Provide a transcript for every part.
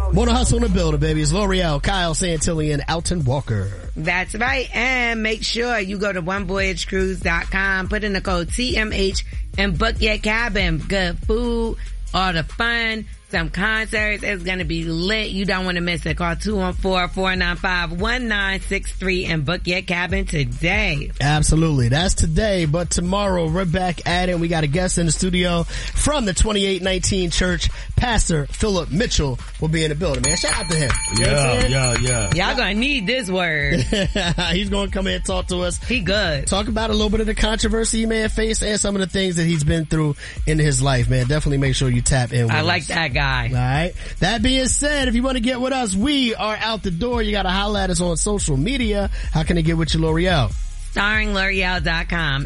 Morning Hustle in the building, baby. It's L'Oreal, Kyle Santillan, Alton Walker. That's right. And make sure you go to onevoyagecruise.com, put in the code TMH and book your cabin. Good food, all the fun, some concerts. It's going to be lit. You don't want to miss it. Call 214-495-1963 and book your cabin today. Absolutely. That's today, but tomorrow we're back at it. We got a guest in the studio from the 2819 Church. Pastor Philip Mitchell will be in the building, man. Shout out to him. Yeah. Y'all going to need this word. He's going to come in and talk to us. He good. Talk about a little bit of the controversy he may have faced and some of the things that he's been through in his life, man. Definitely make sure you tap in with us. I like that guy. All right. That being said, if you want to get with us, we are out the door. You got to holler at us on social media. How can they get with you, L'Oreal? StarringL'Oreal.com.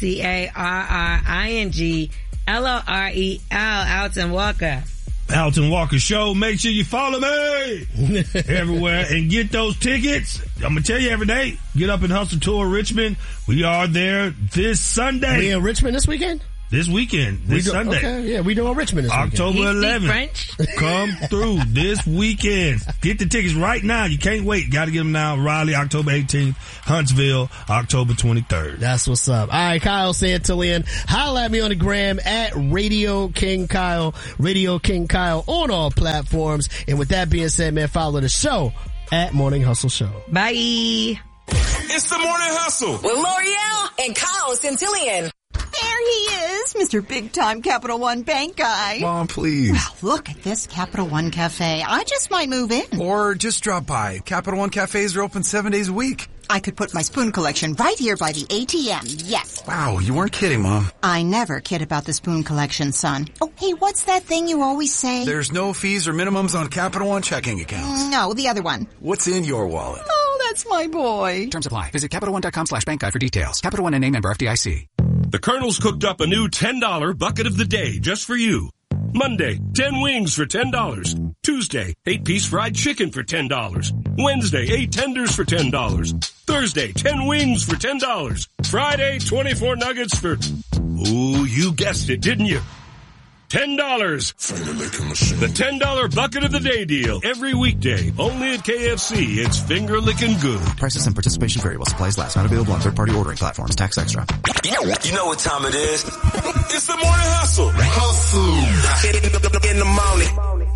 StarringL'Oreal. Alton Walker. Alton Walker Show. Make sure you follow me everywhere and get those tickets. I'm going to tell you every day. Get up and hustle tour Richmond. We are there this Sunday. We in Richmond this weekend? This weekend, Sunday. Okay, yeah, we doing Richmond this October weekend. 11th. French? Come through this weekend. Get the tickets right now. You can't wait. Got to get them now. Raleigh, October 18th. Huntsville, October 23rd. That's what's up. All right, Kyle Santillan. Holla at me on the gram at Radio King Kyle. Radio King Kyle on all platforms. And with that being said, man, follow the show at Morning Hustle Show. Bye. It's the Morning Hustle with L'Oreal and Kyle Santillan. There he is, Mr. Big Time Capital One Bank guy. Mom, please. Well, look at this Capital One Cafe. I just might move in. Or just drop by. Capital One cafes are open 7 days a week. I could put my spoon collection right here by the ATM. Yes. Wow, you weren't kidding, Mom. I never kid about the spoon collection, son. Oh, hey, what's that thing you always say? There's no fees or minimums on Capital One checking accounts. No, the other one. What's in your wallet? Oh, that's my boy. Terms apply. Visit CapitalOne.com/bank guide for details. Capital One and a member FDIC. The Colonel's cooked up a new $10 bucket of the day just for you. Monday, 10 wings for $10. Tuesday, 8-piece fried chicken for $10. Wednesday, 8 tenders for $10. Thursday, 10 wings for $10. Friday, 24 nuggets for... Ooh, you guessed it, didn't you? $10. The $10 bucket of the day deal. Every weekday. Only at KFC. It's finger licking good. Prices and participation variable. Supplies last. Not available on third-party ordering platforms. Tax extra. You know what time it is. It's the Morning Hustle. In the morning.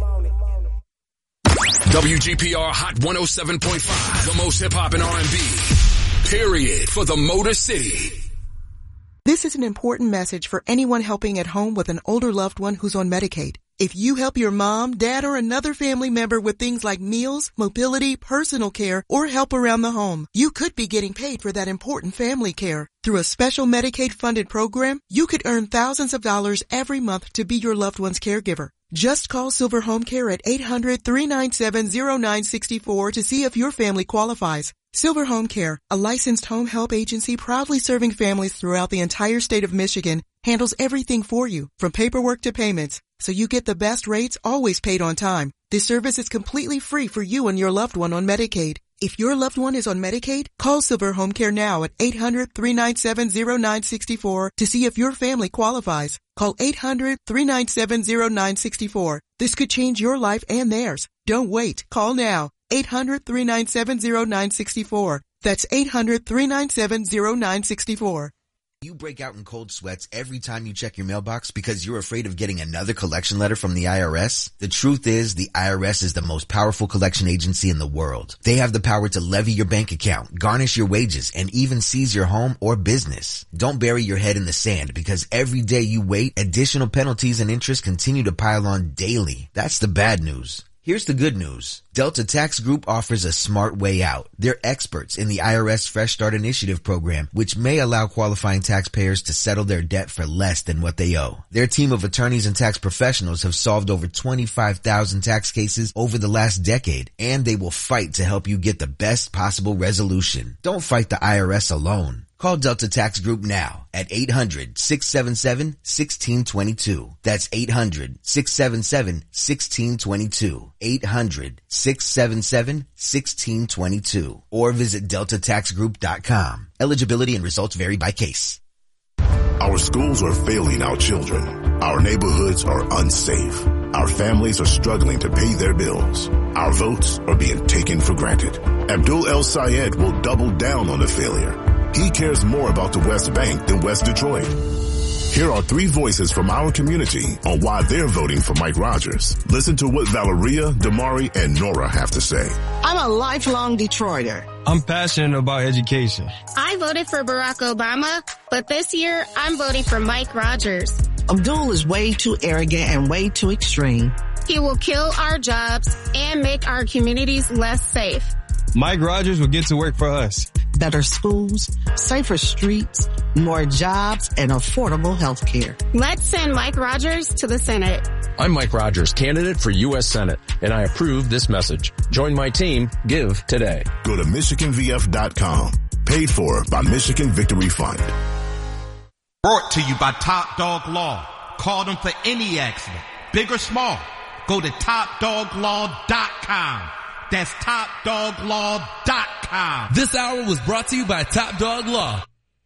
WGPR Hot 107.5. The most hip-hop and R&B. Period. For the Motor City. This is an important message for anyone helping at home with an older loved one who's on Medicaid. If you help your mom, dad, or another family member with things like meals, mobility, personal care, or help around the home, you could be getting paid for that important family care. Through a special Medicaid-funded program, you could earn thousands of dollars every month to be your loved one's caregiver. Just call Silver Home Care at 800-397-0964 to see if your family qualifies. Silver Home Care, a licensed home help agency proudly serving families throughout the entire state of Michigan, handles everything for you, from paperwork to payments, so you get the best rates always paid on time. This service is completely free for you and your loved one on Medicaid. If your loved one is on Medicaid, call Silver Home Care now at 800-397-0964 to see if your family qualifies. Call 800-397-0964. This could change your life and theirs. Don't wait. Call now. 800-397-0964. That's 800-397-0964. You break out in cold sweats every time you check your mailbox because you're afraid of getting another collection letter from the IRS? The truth is, the IRS is the most powerful collection agency in the world. They have the power to levy your bank account, garnish your wages, and even seize your home or business. Don't bury your head in the sand because every day you wait, additional penalties and interest continue to pile on daily. That's the bad news. Here's the good news. Delta Tax Group offers a smart way out. They're experts in the IRS Fresh Start Initiative program, which may allow qualifying taxpayers to settle their debt for less than what they owe. Their team of attorneys and tax professionals have solved over 25,000 tax cases over the last decade, and they will fight to help you get the best possible resolution. Don't fight the IRS alone. Call Delta Tax Group now at 800-677-1622. That's 800-677-1622. 800-677-1622. Or visit deltataxgroup.com. Eligibility and results vary by case. Our schools are failing our children. Our neighborhoods are unsafe. Our families are struggling to pay their bills. Our votes are being taken for granted. Abdul El Sayed will double down on the failure. He cares more about the West Bank than West Detroit. Here are 3 voices from our community on why they're voting for Mike Rogers. Listen to what Valeria, Damari, and Nora have to say. I'm a lifelong Detroiter. I'm passionate about education. I voted for Barack Obama, but this year I'm voting for Mike Rogers. Abdul is way too arrogant and way too extreme. He will kill our jobs and make our communities less safe. Mike Rogers will get to work for us. Better schools, safer streets, more jobs, and affordable health care. Let's send Mike Rogers to the Senate. I'm Mike Rogers, candidate for U.S. Senate, and I approve this message. Join my team. Give today. Go to MichiganVF.com. Paid for by Michigan Victory Fund. Brought to you by Top Dog Law. Call them for any accident, big or small. Go to TopDogLaw.com. That's TopDogLaw.com. This hour was brought to you by Top Dog Law.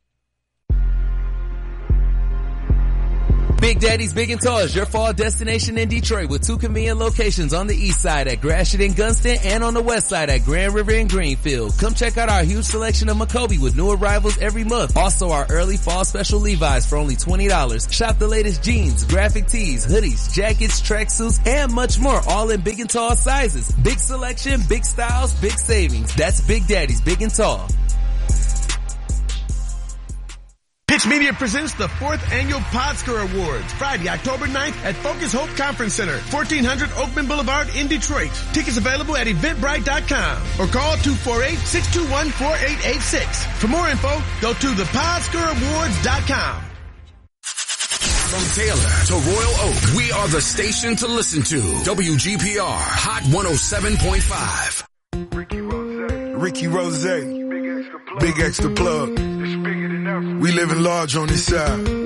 Big Daddy's Big and Tall is your fall destination in Detroit with 2 convenient locations on the east side at Gratiot and Gunston and on the west side at Grand River and Greenfield. Come check out our huge selection of Maccoby with new arrivals every month. Also our early fall special Levi's for only $20. Shop the latest jeans, graphic tees, hoodies, jackets, tracksuits, and much more, all in big and tall sizes. Big selection, big styles, big savings. That's Big Daddy's Big and Tall. Pitch Media presents the 4th Annual Podsker Awards, Friday, October 9th at Focus Hope Conference Center, 1400 Oakman Boulevard in Detroit. Tickets available at Eventbrite.com or call 248-621-4886. For more info, go to thepodskeраwards.com. From Taylor to Royal Oak, we are the station to listen to. WGPR Hot 107.5. Ricky Rose, Big Extra Plug. We living large on this side.